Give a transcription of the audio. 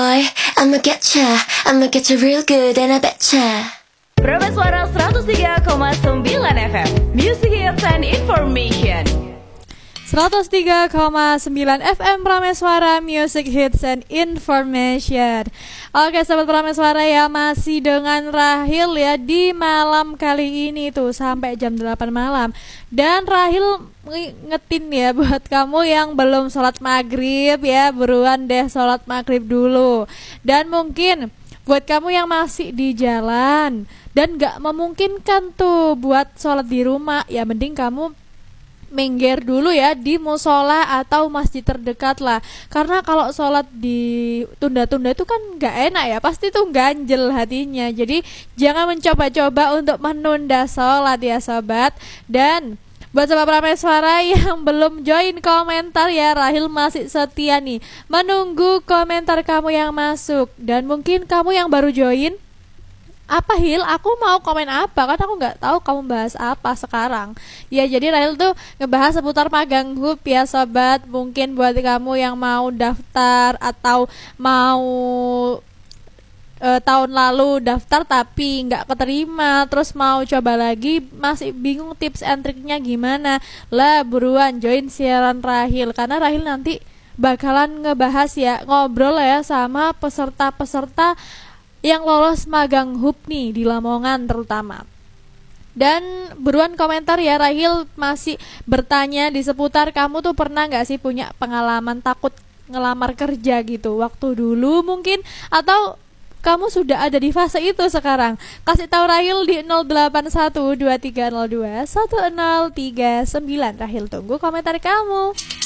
boy, I'ma get ya real good and I betcha. Prameswara 103,9 FM, Music Hits and Information. 103,9 FM Prameswara, Music Hits and Information. Oke sahabat Prameswara ya, masih dengan Rahil ya di malam kali ini tuh sampai jam 8 malam. Dan Rahil ngetin ya buat kamu yang belum sholat maghrib ya, buruan deh sholat maghrib dulu. Dan mungkin buat kamu yang masih di jalan dan gak memungkinkan tuh buat sholat di rumah, ya mending kamu minggir dulu ya di musola atau masjid terdekat lah. Karena kalau sholat di tunda-tunda itu kan gak enak ya, pasti tuh ganjel hatinya. Jadi jangan mencoba-coba untuk menunda sholat ya sobat. Dan buat sobat Prameswara yang belum join komentar ya, Rahil masih setia nih menunggu komentar kamu yang masuk. Dan mungkin kamu yang baru join, apa Hil, aku mau komen apa? Kan aku nggak tahu kamu bahas apa sekarang. Ya jadi Rahil tuh ngebahas seputar magang hub ya sobat. Mungkin buat kamu yang mau daftar atau mau tahun lalu daftar tapi nggak keterima, terus mau coba lagi masih bingung tips and triknya gimana, lah buruan join siaran Rahil. Karena Rahil nanti bakalan ngebahas ya, ngobrol ya sama peserta-peserta yang lolos magang hub nih di Lamongan terutama. Dan buruan komentar ya, Rahil masih bertanya di seputar kamu tuh pernah gak sih punya pengalaman takut ngelamar kerja gitu waktu dulu mungkin, atau kamu sudah ada di fase itu sekarang? Kasih tahu Rahil di 081230211039. Rahil tunggu komentar kamu.